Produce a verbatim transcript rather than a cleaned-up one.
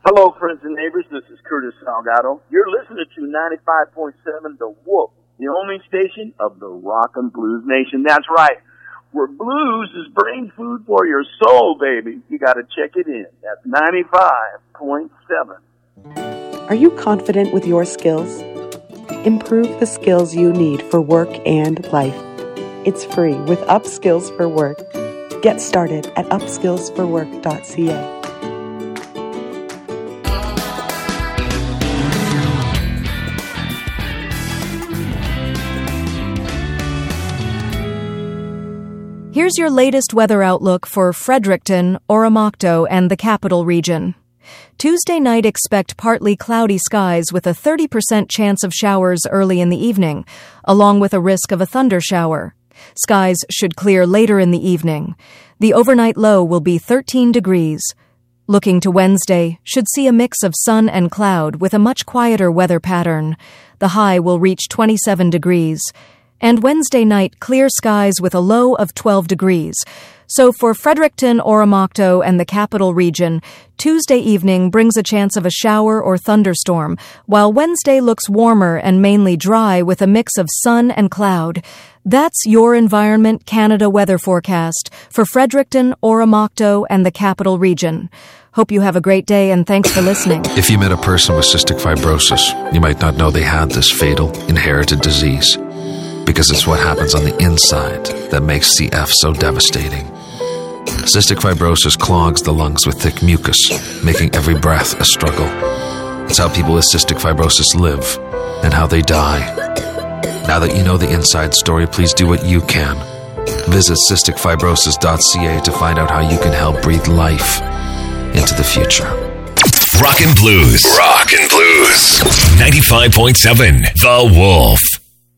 Hello, friends and neighbors. This is Curtis Salgado. You're listening to ninety-five point seven The Wolf, the only station of the rock and blues nation. That's right. Where blues is brain food for your soul, baby. You got to check it in. That's ninety-five point seven. Are you confident with your skills? Improve the skills you need for work and life. It's free with Upskills for Work. Get started at upskills for work dot c a. Here's your latest weather outlook for Fredericton, Oromocto, and the Capital Region. Tuesday night, expect partly cloudy skies with a thirty percent chance of showers early in the evening, along with a risk of a thunder shower. Skies should clear later in the evening. The overnight low will be thirteen degrees. Looking to Wednesday, should see a mix of sun and cloud with a much quieter weather pattern. The high will reach twenty-seven degrees. And Wednesday night, clear skies with a low of twelve degrees. So for Fredericton, Oromocto, and the Capital Region, Tuesday evening brings a chance of a shower or thunderstorm, while Wednesday looks warmer and mainly dry with a mix of sun and cloud. That's your Environment Canada weather forecast for Fredericton, Oromocto, and the Capital Region. Hope you have a great day, and thanks for listening. If you met a person with cystic fibrosis, you might not know they had this fatal, inherited disease. Because it's what happens on the inside that makes C F so devastating. Cystic fibrosis clogs the lungs with thick mucus, making every breath a struggle. It's how people with cystic fibrosis live and how they die. Now that you know the inside story, please do what you can. Visit cystic fibrosis dot c a to find out how you can help breathe life into the future. Rock and Blues. Rock and Blues. ninety-five point seven The Wolf.